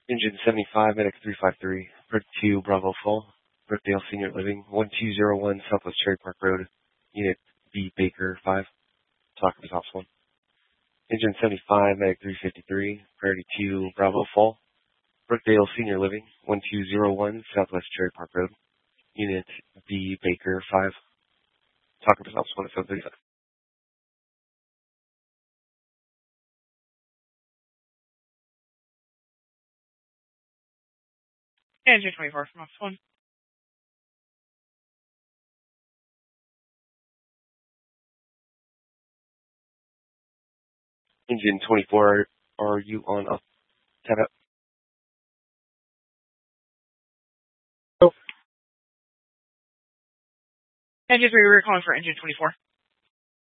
Engine 75, Medic 353, Bridge 2, Bravo Fall, Brookdale Senior Living, 1201 Southwest Cherry Park Road, Unit B, Baker 5, Talk of House 1. Engine 75, Medic 353, Priority 2, Bravo Fall, Brookdale Senior Living, 1201 Southwest Cherry Park Road, Unit B, Baker 5, Talk of House 1 at 735. Engine 24 from Office 1. Engine 24, are you on up? Tab out. Engine 3, we're calling for Engine 24.